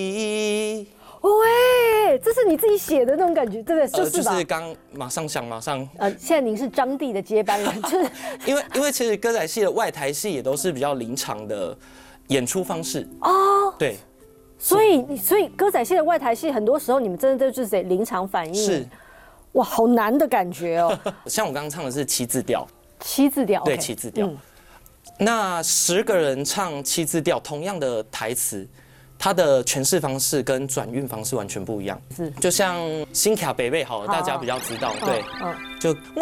喂，这是你自己写的那种感觉，对不对？就是吧。 就是刚马上想，马上。 现在您是张帝的接班人，就是因为其实歌仔戏的外台戏也都是比较临场的演出方式哦， 对， 所以歌仔戏的外台戏，很多时候你们真的就是得临场反应， 是， 哇，好难的感觉哦。 像我刚刚唱的是七字调， 七字调， 对，七字调。那10个人唱七字调，同样的台词，它的诠释方式跟转韵方式完全不一样。是，就像新卡北贝好了，大家比较知道，对，就。